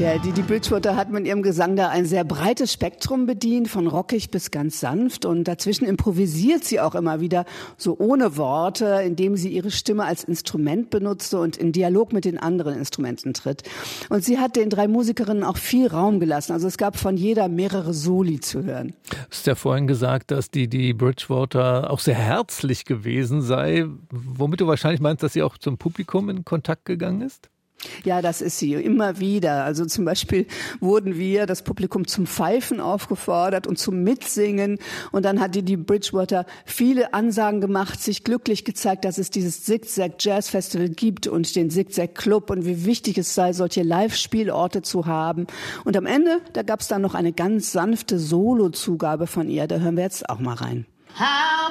Ja, Didi Bridgewater hat mit ihrem Gesang da ein sehr breites Spektrum bedient, von rockig bis ganz sanft. Und dazwischen improvisiert sie auch immer wieder, so ohne Worte, indem sie ihre Stimme als Instrument benutzte und in Dialog mit den anderen Instrumenten tritt. Und sie hat den 3 Musikerinnen auch viel Raum gelassen. Also es gab von jeder mehrere Soli zu hören. Du hast ja vorhin gesagt, dass Didi Bridgewater auch sehr herzlich gewesen sei, womit du wahrscheinlich meinst, dass sie auch zum Publikum in Kontakt gegangen ist? Ja, das ist sie immer wieder. Also zum Beispiel wurden wir, das Publikum, zum Pfeifen aufgefordert und zum Mitsingen. Und dann hat die Bridgewater viele Ansagen gemacht, sich glücklich gezeigt, dass es dieses Zigzag Jazz Festival gibt und den Zigzag Club und wie wichtig es sei, solche Live-Spielorte zu haben. Und am Ende, da gab es dann noch eine ganz sanfte Solo-Zugabe von ihr. Da hören wir jetzt auch mal rein.